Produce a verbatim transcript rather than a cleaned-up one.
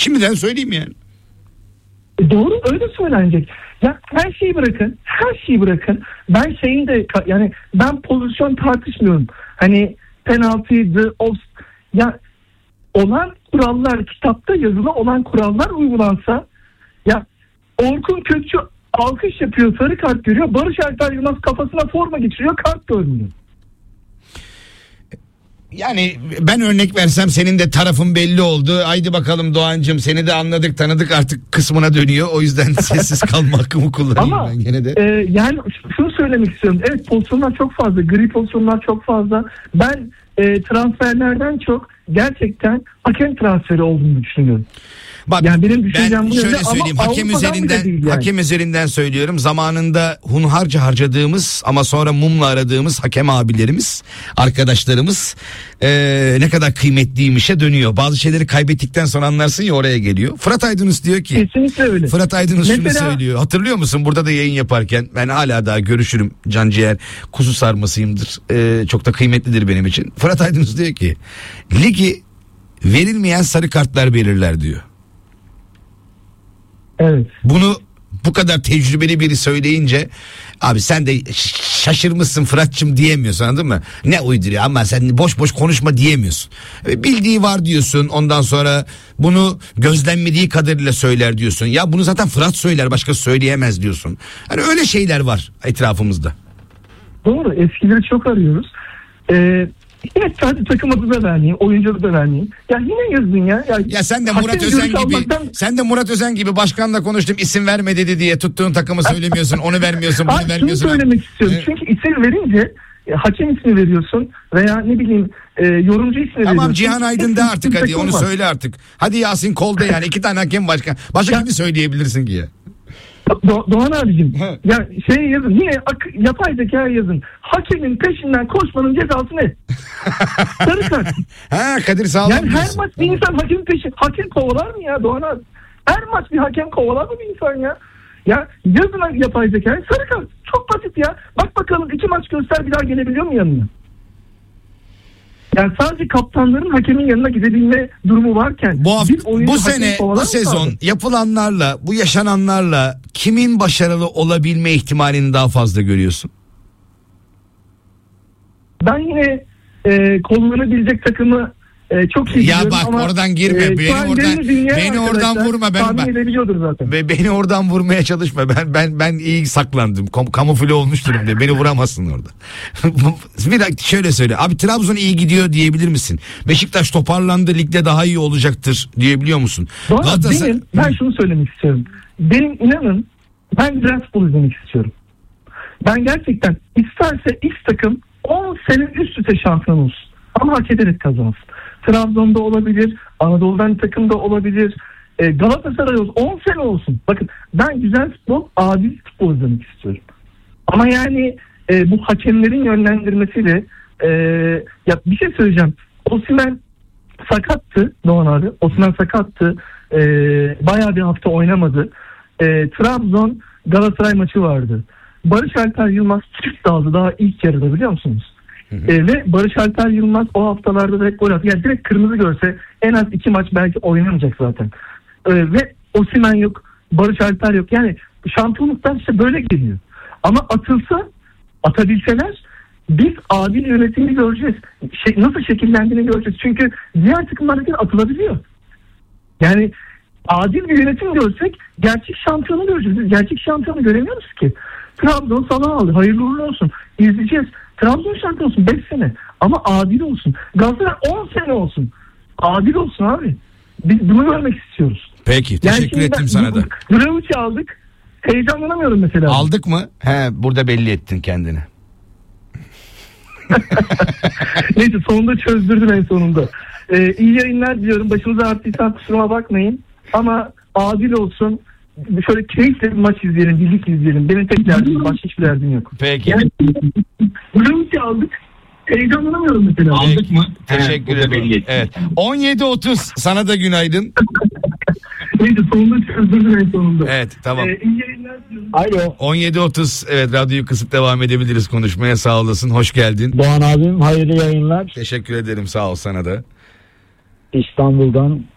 Şimdiden söyleyeyim yani. E doğru, öyle söylenecek. Ya her şeyi bırakın, her şeyi bırakın. Ben şeyin de yani ben pozisyon tartışmıyorum. Hani penaltıydı, off, ya olan kurallar, kitapta yazılı olan kurallar uygulansa, ya Orkun Kökçü alkış yapıyor, sarı kart görüyor. Barış Alper Yılmaz kafasına forma geçiriyor, kart görmüyor. Yani ben örnek versem senin de tarafın belli oldu. Haydi bakalım Doğancığım, seni de anladık tanıdık artık kısmına dönüyor. O yüzden sessiz kalma hakkımı kullanayım. Ama ben gene de. E, yani şunu söylemek istiyorum. Evet, pozisyonlar çok fazla. Gri pozisyonlar çok fazla. Ben e, transferlerden çok gerçekten hakem transferi olduğunu düşünüyorum. Bak, yani benim düşüncem ben bu şöyle yönde, söyleyeyim, ama hakem Avrupa'dan üzerinden yani. hakem üzerinden söylüyorum. Zamanında hunharca harcadığımız ama sonra mumla aradığımız hakem abilerimiz, arkadaşlarımız ee, ne kadar kıymetliymişe dönüyor. Bazı şeyleri kaybettikten sonra anlarsın ya, oraya geliyor. Fırat Aydınus diyor ki. Kesinlikle öyle. Fırat Aydınus Mesela, şunu söylüyor. Hatırlıyor musun? Burada da yayın yaparken ben hala daha görüşürüm. Canciğer kuzu sarmasıyımdır. Ee, çok da kıymetlidir benim için. Fırat Aydınus diyor ki ligi verilmeyen sarı kartlar belirler diyor. Evet. Bunu bu kadar tecrübeli biri söyleyince abi sen de şaşırmışsın Fırat'cığım diyemiyorsun, anladın mı? Ne uyduruyor ama sen boş boş konuşma diyemiyorsun. Bildiği var diyorsun, ondan sonra bunu gözlemlediği kadarıyla söyler diyorsun. Ya bunu zaten Fırat söyler, başkası söyleyemez diyorsun. Hani öyle şeyler var etrafımızda. Doğru, eskileri çok arıyoruz. Ee, Evet, sadece takım adı da vermeyeyim, oyuncu adı da vermeyeyim. Ya yine yazın ya. Ya, ya sen de Murat Özen gibi, almaktan... sen de Murat Özen gibi başkanla konuştum, isim verme dedi diye tuttuğun takımı söylemiyorsun, onu vermiyorsun, bunu Abi, vermiyorsun. Şunu söylemek istiyorum. Evet. Çünkü isim verince e, hakem ismi veriyorsun veya ne bileyim e, yorumcu ismi tamam, veriyorsun. Tamam, Cihan Aydın da artık hadi onu var. Söyle artık. Hadi Yasin Kol de yani iki tane hakem başkan. Başka kimi söyleyebilirsin ki ya? Do- Doğan abicim ya şey yazın, yine ak- yapay zeka yazın, hakemin peşinden koşmanın cezası ne? Sarı kart. Ha, Kadir sağlam yani diyorsun. her maç bir insan hakemin peşi, hakem kovalar mı ya Doğan abi? Her maç bir hakem kovalar mı bir insan ya? Ya yazın yapay zekayı, sarı kart, çok basit ya. Bak bakalım iki maç göster, bir daha gelebiliyor mu yanına? Yani sadece kaptanların hakemin yanına gidebilme durumu varken bu, hafta, bu sene bu sezon vardı. Yapılanlarla, bu yaşananlarla kimin başarılı olabilme ihtimalini daha fazla görüyorsun? Ben yine e, kollanabilecek takımı e, çok iyi ya biliyorum bak ama oradan girme e, beni oradan beni oradan vurma, ben zaten. Be, beni oradan vurmaya çalışma, ben ben ben iyi saklandım, Kam, kamufle olmuş durumda, beni vuramazsın orada. Bir dakika, şöyle söyle abi, Trabzon iyi gidiyor diyebilir misin? Beşiktaş toparlandı, ligde daha iyi olacaktır diyebiliyor musun? Galatasaray... Benim, ben şunu söylemek istiyorum, benim inanın ben biraz futbol izlemek istiyorum. Ben gerçekten isterse X takım on sene üst üste şampiyon olsun ama hak ederek kazansın. Trabzon'da olabilir, Anadolu'dan takımda olabilir, e, Galatasaray olsun, on sene olsun. Bakın ben güzel futbol, adil futbol izlemek istiyorum. Ama yani e, bu hakemlerin yönlendirmesiyle e, ya bir şey söyleyeceğim. Osimhen sakattı Doğan abi. Osimhen sakattı. E, bayağı bir hafta oynamadı. E, Trabzon Galatasaray maçı vardı. Barış Alper Yılmaz çift daldı daha ilk yarıda, biliyor musunuz? Hı hı. E, ve Barış Alper Yılmaz o haftalarda direkt gol attı. Yani direkt kırmızı görse en az iki maç belki oynamayacak zaten. E, ve Osimhen yok, Barış Alper yok. Yani şampiyonluktan işte böyle geliyor. Ama atılsa, atabilseler biz adil yönetimi göreceğiz. Şey, nasıl şekillendiğini göreceğiz. Çünkü diğer takımlardaki atılabiliyor. Yani adil bir yönetim görsek gerçek şampiyonu göreceğiz. Biz gerçek şampiyonu göremiyoruz ki. Trabzon sana aldı. Hayırlı uğurlu olsun. İzleyeceğiz. Trabzon şampiyon olsun beş sene. Ama adil olsun. Galatasaray on sene olsun. Adil olsun abi. Biz bunu görmek istiyoruz. Peki. Teşekkür yani ettim sana da. Vlahovic'i aldık. Heyecanlanamıyorum mesela. Aldık mı? He, burada belli ettin kendini. Neyse, sonunda çözdürdüm en sonunda. Ee, iyi yayınlar diliyorum. Başınıza arttıysan kusuruma bakmayın. Ama adil olsun. Şöyle keyifle bir maç izleyelim, birlik izleyelim. Benim tek derdim, başka hiçbir derdim yok. Peki. Yani Vlahovic'i aldık. Heyecanlanamıyorum mesela. Aldık mı? Teşekkür ederim. Evet. on yedi otuz sana da günaydın. Neyse, sonunda çözdürdüm en sonunda. Evet, tamam. Ee, iyi yayınlar diliyorum. Alo. on yedi otuz evet, radyoyu kısıp devam edebiliriz konuşmaya, sağ olasın, hoş geldin. Doğan abim hayırlı yayınlar. Teşekkür ederim, sağ ol sana da. İstanbul'dan